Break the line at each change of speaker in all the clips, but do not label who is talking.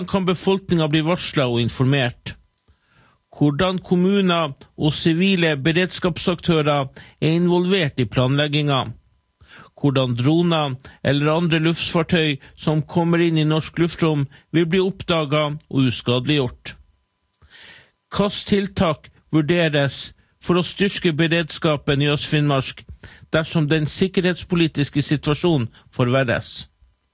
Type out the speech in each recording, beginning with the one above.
kan befolkningen bli varslet og informert? Hvordan kommuner og sivile beredskapsaktører involvert i planleggingen? Hvordan droner eller andre luftfartøy som kommer inn i norsk luftrom vil bli oppdaget og uskadeliggjort? Hvilke tiltak vurderes for å styrke beredskapen i Øst-Finnmark dersom den sikkerhetspolitiske situasjonen forverres?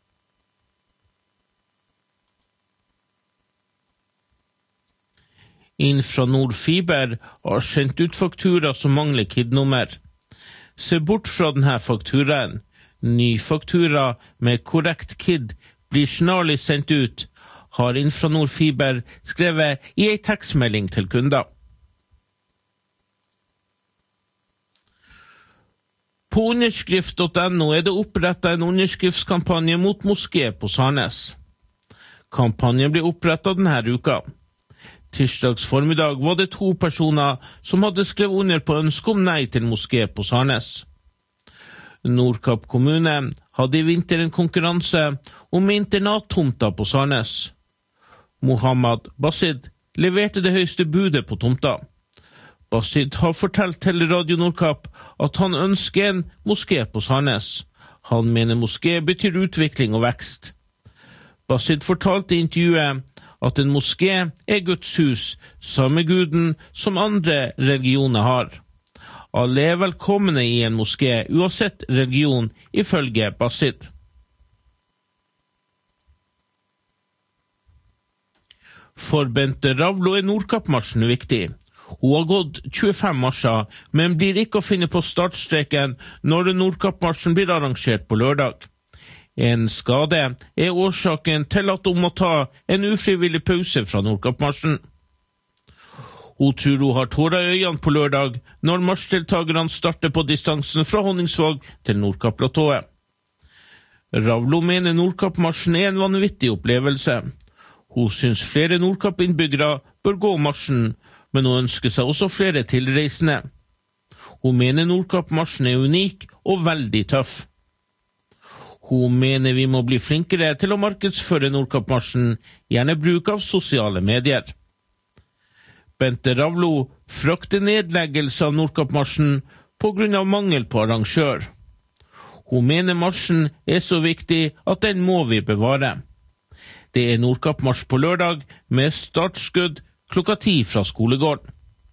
Infranord Fiber har sendt ut faktura som mangler KID-nummer. Se bort fra denne fakturaen. Ny faktura med korrekt KID blir snarlig sendt ut, har Infranord Fiber skrevet i en tekstmelding til kunder. På underskrift.no det opprettet en underskriftskampanje mot moské på Sarnes. Kampanjen ble opprettet denne uka. Tirsdags formiddag var det 2 personer som hadde skrevet under på ønske om nei til moské på Sarnes. Nordkapp kommune hadde i vinter en konkurranse om internattomta på Sarnes. Mohammed Basid leverte det høyeste budet på tomta. Basid har fortalt til Radio Nordkapp at han ønsker en moské på Sarnes. Han mener moské betyr utvikling og vekst. Basid fortalte i intervjuet at en moské Guds hus, samme guden som andre religioner har. Alle velkomne i en moské, uansett religion, ifølge Basid. For Bente Ravlo Nordkappmarsjen viktig. Hun har gått 25 marsjer, men blir ikke å finne på startstreken når Nordkappmarsjen blir arrangert på lørdag. En skade årsaken til at hun må ta en ufrivillig pause fra Nordkappmarsjen. Hun tror hun har tårer i øynene på lørdag når marsjdeltagerne starter på distansen fra Honningsvåg til Nordkapp-platået. Ravlo mener Nordkappmarsjen en vanvittig opplevelse. Hun synes flere Nordkapp-innbyggere bør gå marsjen, men hun ønsker seg også flere tilreisende. Hun mener Nordkappmarsjen unik og veldig tøff. Hun mener vi må bli flinkere til å markedsføre Nordkappmarsjen, gjerne bruk av sosiale medier. Bente Ravlo frykter nedleggelse av Nordkappmarsjen på grunn av mangel på arrangør. Hun mener marsjen så viktig at den må vi bevare. Det Nordkappmarsj på lørdag med startskudd klokka 10 fra skolegården.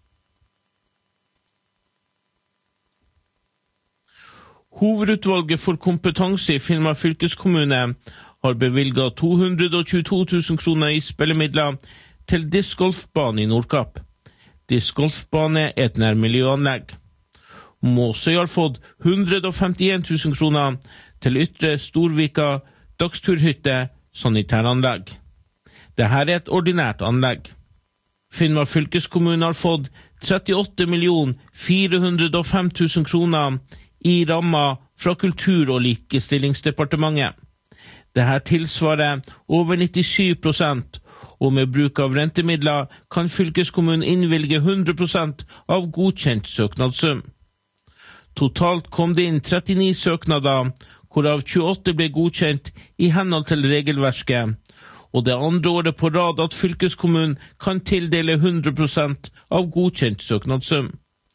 Hovedutvalget for kompetanse i Finnmark fylkeskommune har bevilget 222 000 kroner i spillemidler til discgolfbane i Nordkapp. Discgolfbane et nærmiljøanlegg. Måsøy har fått 151 000 kroner til Ytre Storvika dagsturhytte sanitæranlegg. Dette et ordinært anlegg. Finnmark fylkeskommune har fått 38 405 000 kroner i ramma fra Kultur- og likestillingsdepartementet. Dette tilsvarer over 97%, og med bruk av rentemidler kan fylkeskommunen innvilge 100% av godkjent søknadssum. Totalt kom det inn 39 søknader, hvorav 28 ble godkjent i henhold til regelverket, og det andre året på rad at fylkeskommunen kan tildele 100% av godkjent søknadssum.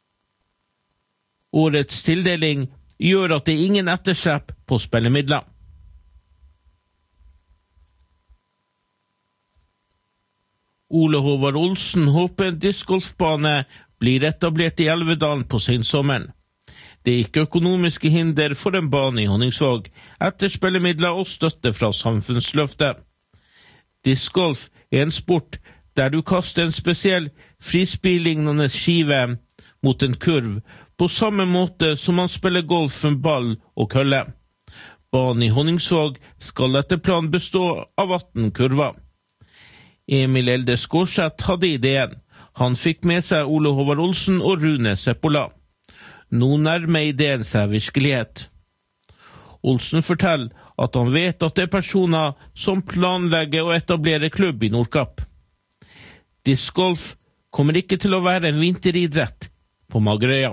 Årets tildeling gjør at det ingen etterslep på spillemidler. Ole Håvard Olsen håper en discgolfbane blir etablert i Elvedalen på sensommeren. Det ikke økonomiske hinder for en bane i Honningsvåg, etter spillemidler og støtte fra samfunnsløftet. Discgolf en sport der du kaster en spesiell frisbeelignende skive mot en kurv, på samme måte som man spiller golf med ball og kølle. Banen i Honningsvåg skal etter planen bestå av 18 kurver. Emil Elde Skårseth hadde ideen. Han fikk med seg Ole Håvard Olsen og Rune Seppola. Nå nærmer ideen seg virkelighet. Olsen forteller at han vet at det personer som planlegger å etablere klubb i Nordkapp. Discgolf kommer ikke til å være en vinteridrett på Magerøya.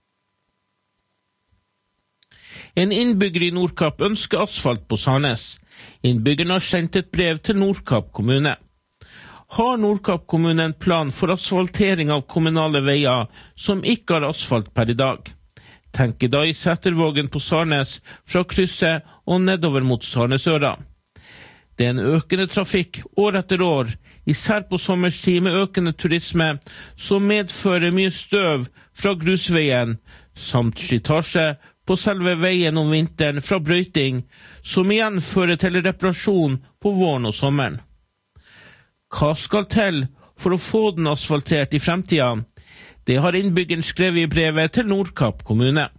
En innbygger i Nordkapp ønsker asfalt på Sarnes. Innbyggerne har sendt et brev til Nordkapp kommune. Har Nordkapp kommune en plan for asfaltering av kommunale veier som ikke har asfalt per i dag? Tenker da i Sætervågen på Sarnes fra krysset og nedover mot Sarnesøra. Det er en økende trafikk år etter år, især på sommerstid med økende turisme, som medfører mye støv fra grusveien, samt slitasje på selve veien om vinteren fra brøyting, som igjen fører til reparasjon på våren og sommeren. Hva skal til for å få den asfaltert i fremtiden? Det har innbyggeren skrevet i brevet til Nordkapp kommune.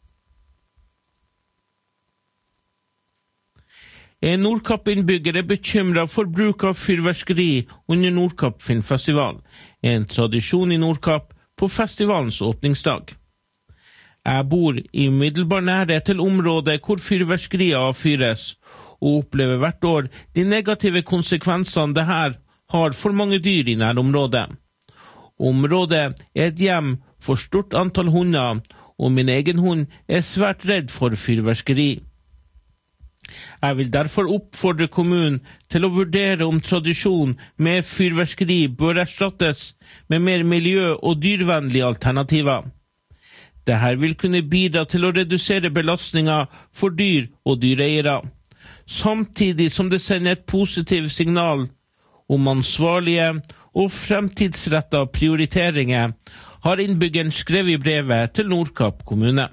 En Nordkapp-innbygger er bekymret for bruk av fyrverkeri under Nordkapp Filmfestival, en tradisjon i Nordkapp på festivalens åpningsdag. Jeg bor i umiddelbar nærhet til området hvor fyrverkeriet avfyres, og opplever hvert år de negative konsekvensene det her har for mange dyr i nærområdet. Området er et hjem for stort antall hunder, og min egen hund er svært redd for fyrverkeri. Jeg vil derfor oppfordre kommunen til å vurdere om tradisjon med fyrverkeri bør erstattes med mer miljø- og dyrvennlige alternativer. Dette vil kunne bidra til å redusere belastninger for dyr og dyreeiere, samtidig som det sender et positivt signal om ansvarlige og fremtidsrettede prioriteringer, har innbyggeren skrevet i brevet til Nordkapp kommune.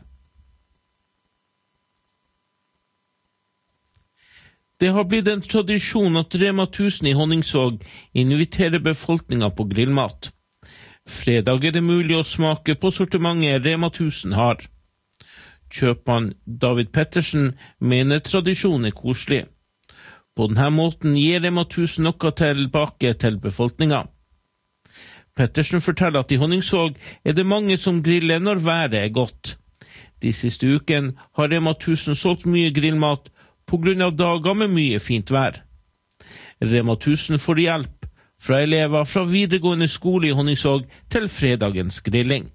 Det har blitt en tradisjon at Rema 1000 i Honningsvåg inviterer befolkningen på grillmat. Fredag er det mulig å smake på sortimentet Rema 1000 har. Kjøpmann David Pettersen mener tradisjonen er koselig. På denne måten gir Rema 1000 noe tilbake til befolkningen. Pettersen forteller at i Honningsvåg er det mange som griller når været er godt. De siste ukene har Rema 1000 solgt mye grillmat på grunn av dager med mye fint vær. Rema 1000 får hjelp fra elever fra videregående skole i Honningsvåg til fredagens grilling.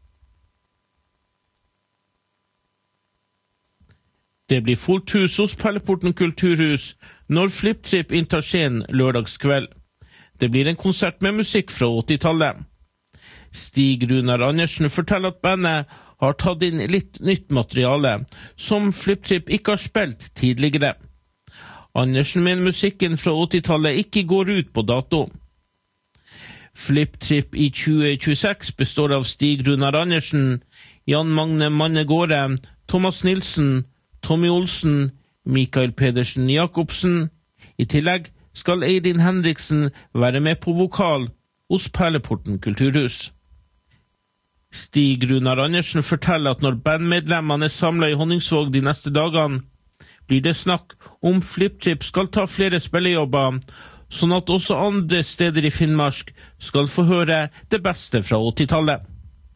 Det blir fullt hus hos Perleporten kulturhus når Flip-Trip inntar scenen lørdagskveld. Det blir en konsert med musikk fra 80-tallet. Stig Runar Andersen forteller at bandet har tatt inn litt nytt materiale, som Flip-Trip ikke har spilt tidligere. Andersen mener musikken fra 80-tallet ikke går ut på dato. Flip-Trip i 2026 består av Stig Runar Andersen, Jan Magne Mannegårde, Thomas Nilsen, Tommy Olsen, Mikael Pedersen Jakobsen. I tillegg skal Eidin Henriksen være med på vokal hos Perleporten kulturhus. Stig Runar Andersen forteller at når bandmedlemmene er samlet i Honningsvåg de neste dagene, blir det snakk om Flip-Trip skal ta flere spillejobber, sånn at også andre steder i Finnmark skal få høre det beste fra 80-tallet.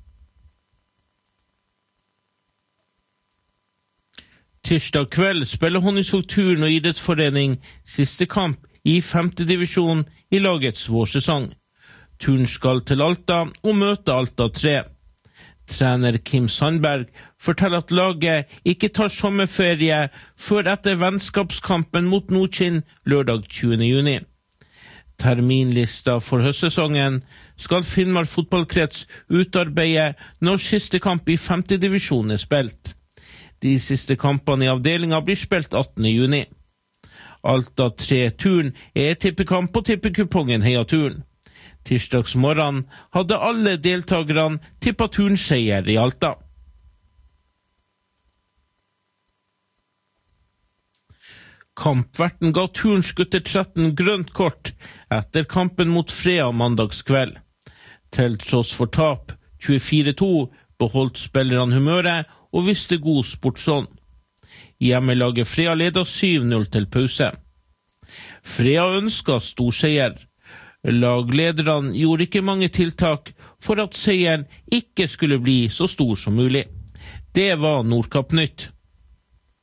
Tirsdag kveld spiller Honningsvåg Turn og idrettsforening siste kamp i 5. divisjon i lagets vårsesong. Turn skal til Alta og møte Alta 3. Trener Kim Sandberg forteller at laget ikke tar sommerferie før etter vennskapskampen mot Nordkinn lørdag 20. juni. Terminlista for høstsesongen skal Finnmark fotballkrets utarbeide når siste kamp i 5. divisjon er spilt. De siste kampene i avdelingen blir spilt 18. juni. Alta 3 Turn er tippekamp på tippekupongen Heia Turn. Tirsdagsmorgen hadde alle deltakerne tippet turnseier i Alta. Kampverten ga turnsgutter 13 grønt kort etter kampen mot Frea mandagskveld. Til tross for tap 24-2 beholdt spillerne humøret og viste god sportsånd. Hjemmelaget Frea ledet 7-0 til pause. Frea ønsket storseier. Laglederne gjorde ikke mange tiltak for at seieren ikke skulle bli så stor som mulig. Det var Nordkapp Nytt.